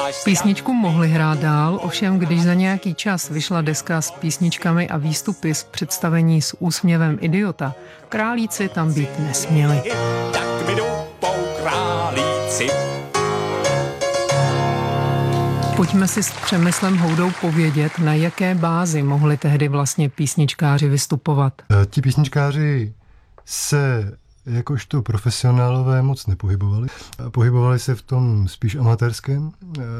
Písničku mohli hrát dál, ovšem když za nějaký čas vyšla deska s písničkami a výstupy z představení s úsměvem idiota, králíci tam být nesměli. Tak mi doupou králíci. Pojďme si s Přemyslem Houdou povědět, na jaké bázi mohli tehdy vlastně písničkáři vystupovat. Ti písničkáři se jakožto profesionálové moc nepohybovali. Pohybovali se v tom spíš amatérském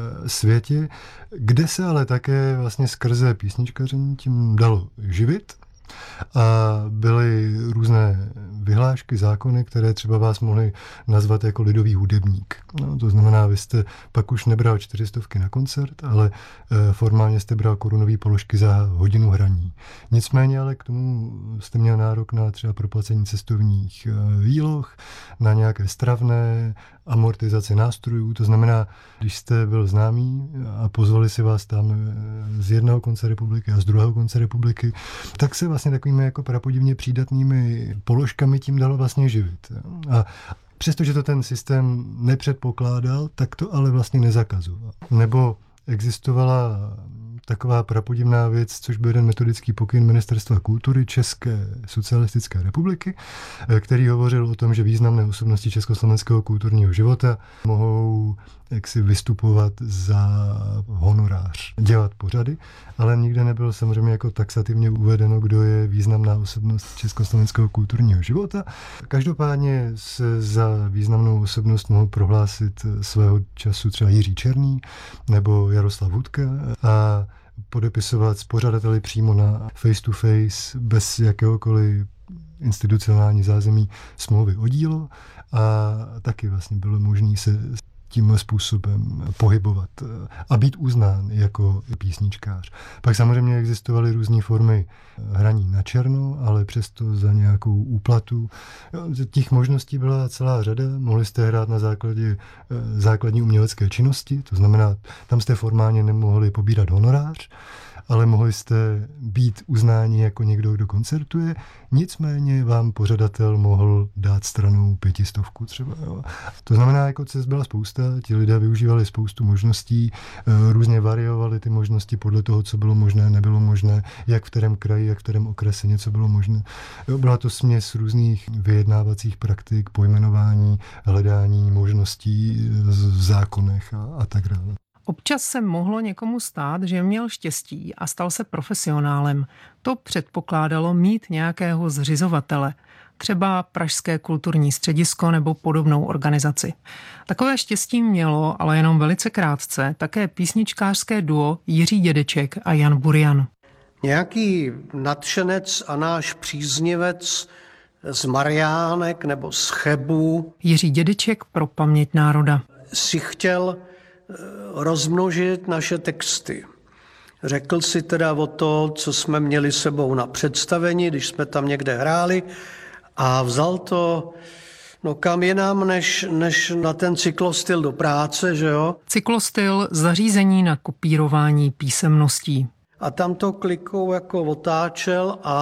světě, kde se ale také vlastně skrze písničkaření tím dalo živit. A byly různé vyhlášky, zákony, které třeba vás mohly nazvat jako lidový hudebník. No, to znamená, vy jste pak už nebral 400 na koncert, ale formálně jste bral korunový položky za hodinu hraní. Nicméně ale k tomu jste měl nárok na třeba proplacení cestovních výloh, na nějaké stravné, amortizaci nástrojů. To znamená, když jste byl známý a pozvali si vás tam z jednoho konce republiky a z druhého konce republiky, tak se vlastně takovými jako prapodivně přídatnými položkami tím dalo vlastně živit. A přestože to ten systém nepředpokládal, tak to ale vlastně nezakazoval. Nebo existovala taková prapodivná věc, což byl jeden metodický pokyn Ministerstva kultury České socialistické republiky, který hovořil o tom, že významné osobnosti československého kulturního života mohou jaksi vystupovat za honorář, dělat pořady, ale nikde nebylo samozřejmě jako taxativně uvedeno, kdo je významná osobnost československého kulturního života. Každopádně se za významnou osobnost mohl prohlásit svého času třeba Jiří Černý nebo Jaroslav Hudka a podepisovat s pořadateli přímo na face to face bez jakéhokoliv institucionální zázemí smlouvy o dílo a taky vlastně bylo možné se tímhle způsobem pohybovat a být uznán jako písničkář. Pak samozřejmě existovaly různé formy hraní na černo, ale přesto za nějakou úplatu. Těch možností byla celá řada. Mohli jste hrát na základě základní umělecké činnosti, to znamená, tam jste formálně nemohli pobírat honorář, ale mohli jste být uznáni jako někdo, kdo koncertuje, nicméně vám pořadatel mohl dát stranou 500 třeba. Jo. To znamená, jako cest byla spousta, ti lidé využívali spoustu možností, různě variovali ty možnosti podle toho, co bylo možné, nebylo možné, jak v kterém kraji, jak v kterém okrese něco bylo možné. Jo, byla to směs různých vyjednávacích praktik, pojmenování, hledání možností v zákonech a tak dále. Občas se mohlo někomu stát, že měl štěstí a stal se profesionálem. To předpokládalo mít nějakého zřizovatele, třeba Pražské kulturní středisko nebo podobnou organizaci. Takové štěstí mělo, ale jenom velice krátce, také písničkářské duo Jiří Dědeček a Jan Burian. Nějaký nadšenec a náš příznivec z Mariánek nebo z Chebu Jiří Dědeček pro paměť národa si chtěl rozmnožit naše texty. Řekl si teda o to, co jsme měli sebou na představení, když jsme tam někde hráli a vzal to kam jinam, než na ten cyklostyl do práce, že jo? Cyklostyl, zařízení na kopírování písemností. A tam to klikou jako otáčel a